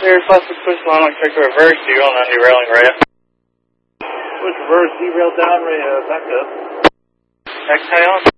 Air Classic push line on check to reverse, you on derailing radio. Push reverse, derail down, back up. Exhale.